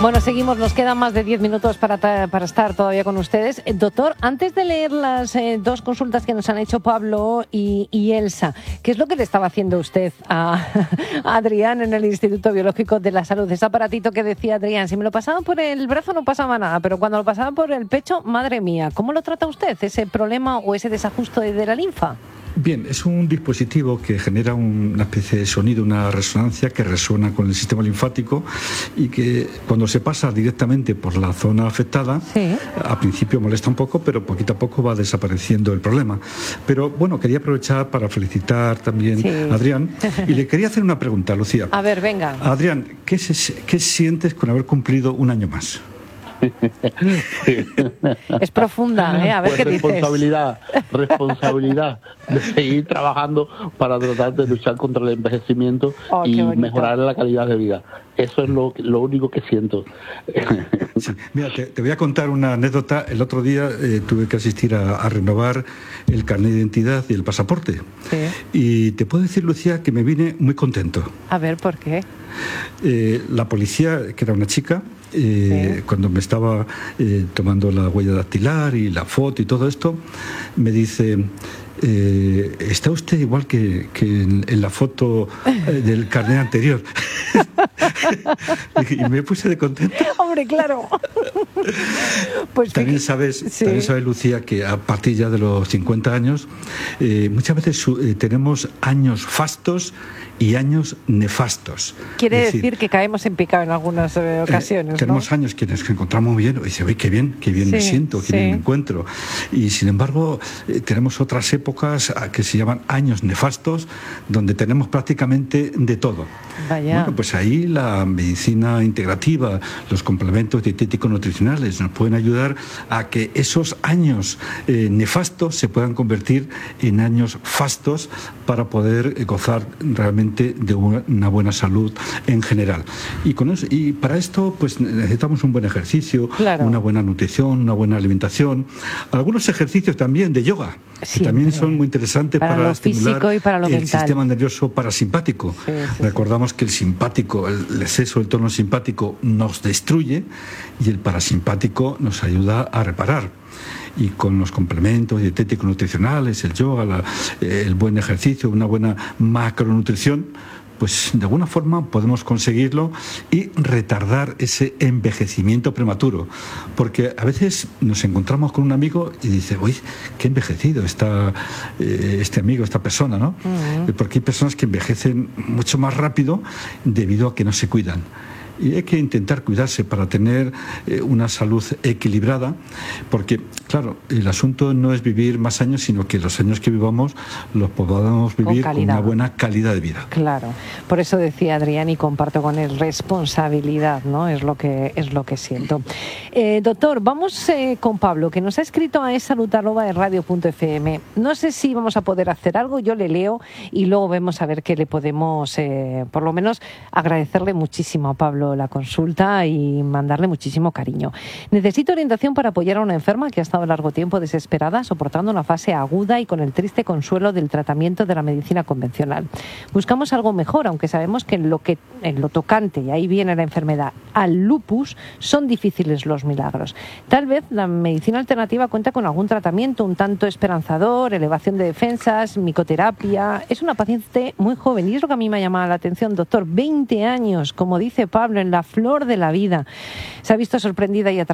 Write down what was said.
Bueno, seguimos, nos quedan más de 10 minutos para estar todavía con ustedes. Doctor, antes de leer las dos consultas que nos han hecho Pablo y Elsa, ¿qué es lo que le estaba haciendo usted a Adrián en el Instituto Biológico de la Salud? Ese aparatito que decía Adrián, si me lo pasaba por el brazo no pasaba nada, pero cuando lo pasaba por el pecho, madre mía, ¿cómo lo trata usted, ese problema o ese desajuste de la linfa? Bien, es un dispositivo que genera una especie de sonido, una resonancia que resuena con el sistema linfático y que cuando se pasa directamente por la zona afectada, sí, al principio molesta un poco, pero poquito a poco va desapareciendo el problema. Pero bueno, quería aprovechar para felicitar también a Adrián y le quería hacer una pregunta, Lucía. A ver, venga. Adrián, ¿qué sientes con haber cumplido un año más? Es profunda, a ver, pues qué responsabilidad de seguir trabajando para tratar de luchar contra el envejecimiento y mejorar la calidad de vida. Eso es lo único que siento. Sí. Mira, te voy a contar una anécdota. El otro día tuve que asistir a renovar el carnet de identidad y el pasaporte. Sí. Y te puedo decir, Lucía, que me vine muy contento. A ver, ¿por qué? La policía, que era una chica, cuando me estaba tomando la huella dactilar y la foto y todo esto, me dice... está usted igual que en la foto del carnet anterior. Y me puse de contento. Hombre, claro. Pues también sabes, Lucía, que a partir ya de los 50 años muchas veces tenemos años fastos y años nefastos. Quiere decir que caemos en picado en algunas ocasiones, tenemos años que nos encontramos muy bien y dice, uy, qué bien me siento, qué bien me encuentro. Y sin embargo, tenemos otras épocas que se llaman años nefastos, donde tenemos prácticamente de todo. Vaya. Bueno, pues ahí la medicina integrativa, los complementos dietéticos nutricionales nos pueden ayudar a que esos años nefastos se puedan convertir en años fastos para poder gozar realmente de una buena salud en general. Y para esto pues necesitamos un buen ejercicio, una buena nutrición, una buena alimentación, algunos ejercicios también de yoga, que también son muy interesantes para estimular y para lo el mental. Sistema nervioso parasimpático. Recordamos que el simpático, el exceso del tono simpático nos destruye y el parasimpático nos ayuda a reparar. Y con los complementos dietéticos nutricionales, el yoga, el buen ejercicio, una buena macronutrición, pues de alguna forma podemos conseguirlo y retardar ese envejecimiento prematuro. Porque a veces nos encontramos con un amigo y dice, uy, qué envejecido está este amigo, esta persona, ¿no? Porque hay personas que envejecen mucho más rápido debido a que no se cuidan. Y hay que intentar cuidarse para tener una salud equilibrada, porque, claro, el asunto no es vivir más años, sino que los años que vivamos los podamos vivir con una buena calidad de vida. Claro, por eso decía Adrián, y comparto con él, responsabilidad, ¿no? Es lo que siento. Doctor, vamos con Pablo, que nos ha escrito a esalud@radio.fm. No sé si vamos a poder hacer algo, yo le leo y luego vemos a ver qué le podemos, por lo menos, agradecerle muchísimo a Pablo la consulta y mandarle muchísimo cariño. Necesito orientación para apoyar a una enferma que ha estado largo tiempo desesperada, soportando una fase aguda y con el triste consuelo del tratamiento de la medicina convencional. Buscamos algo mejor, aunque sabemos que en lo tocante, y ahí viene la enfermedad, al lupus, son difíciles los milagros. Tal vez la medicina alternativa cuenta con algún tratamiento un tanto esperanzador, elevación de defensas, micoterapia. Es una paciente muy joven y es lo que a mí me ha llamado la atención, doctor. 20 años, como dice Pablo, en la flor de la vida. Se ha visto sorprendida y